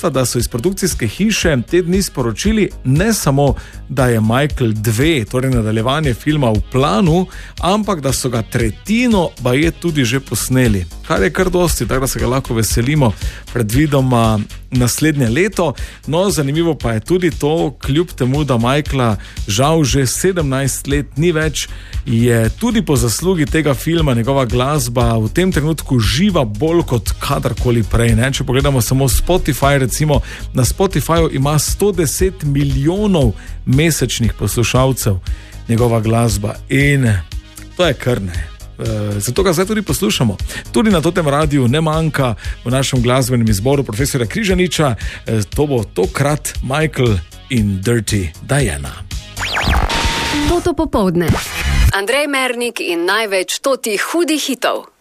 dejstva, da so iz produkcijske hiše te dni sporočili ne samo, da je Michael 2, torej nadaljevanje filma v planu, ampak da so ga tretjino baje tudi že posneli. Kar je kar dosti, tako da se ga lahko veselimo predvidoma naslednje leto. No, zanimivo pa je tudi to, kljub temu, da Michaela žal že 17 let ni več, je tudi po zaslugi tega filma njegova glasba v tem trenutku živa bolj kot kadarkoli prej. Ne? Če pogledamo samo Spotify, recimo na Spotifyju ima 110 milijonov mesečnih poslušalcev njegova glasba in to je kar ne. Zato ga zdaj tudi poslušamo. Tudi na tem radiju ne manjka v našem glasbenem izboru profesora Križaniča. To bo tokrat Michael in Dirty Diana. Toto popoldne. Andrej Mernik in največ totih hudih hitov.